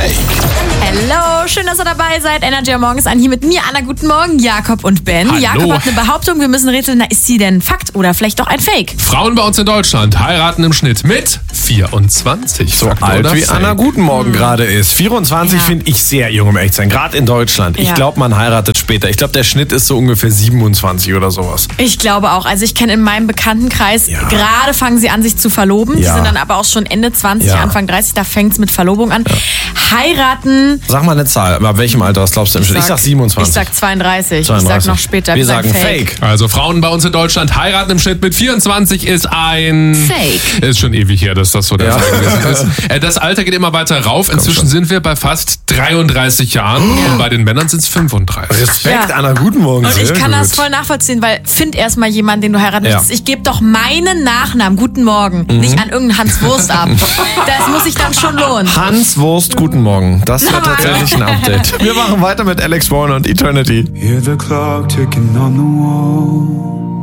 Hello, schön, dass ihr dabei seid. Energy am Morgen ist an hier mit mir, Anna. Guten Morgen, Jakob und Ben. Hallo. Jakob hat eine Behauptung, wir müssen rätseln, na, ist sie denn Fakt oder vielleicht doch ein Fake? Frauen bei uns in Deutschland heiraten im Schnitt mit 24. So Fakt alt oder wie Fake? Anna Guten Morgen gerade ist. 24 finde ich sehr jung, um ehrlich zu sein. Gerade in Deutschland. Ich Ja. glaube, man heiratet später. Ich glaube, der Schnitt ist so ungefähr 27 oder sowas. Ich glaube auch. Also ich kenne in meinem Bekanntenkreis, Ja. gerade fangen sie an, sich zu verloben. Die Ja. sind dann aber auch schon Ende 20, Ja. Anfang 30, da fängt es mit Verlobung an. Heiraten, Sag mal eine Zahl. Ab welchem Alter? Was glaubst du im Schnitt? Ich sag 27. Ich sag 32. 32. Ich sag noch später. Wir gesagt sagen Fake. Also Frauen bei uns in Deutschland heiraten im Schnitt mit 24 ist ein... Fake. Ist schon ewig her, dass das so der Ja. Fall gewesen ist. Das Alter geht immer weiter rauf. Inzwischen sind wir bei fast 33 Jahren und bei den Männern sind es 35. Respekt, Ja. Anna Guten Morgen. Und ich Sehr kann gut. das voll nachvollziehen, weil find erstmal jemanden, den du heiraten Ja. willst. Ich gebe doch meinen Nachnamen, Guten Morgen, nicht an irgendeinen Hans Wurst ab. Das muss sich dann schon lohnen. Hans Wurst, Guten Morgen. Das wäre tatsächlich ein Update. Wir machen weiter mit Alex Warren und Eternity. Hear the clock ticking on the wall.